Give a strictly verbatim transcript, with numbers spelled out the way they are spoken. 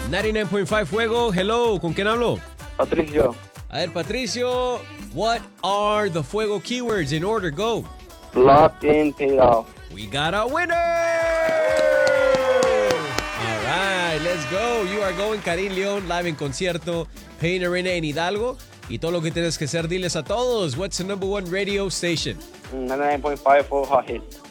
noventa y nueve point five Fuego. Hello, ¿con quién hablo? Patricio. A ver, Patricio, what are the Fuego keywords in order? Go. Locked in, paid off. We got a winner! All right, let's go. You are going Karim León live en concierto, Pain Arena en Hidalgo. Y todo lo que tienes que hacer, diles a todos. What's the number one radio station? ninety-nine point five Fuego Hot Hits.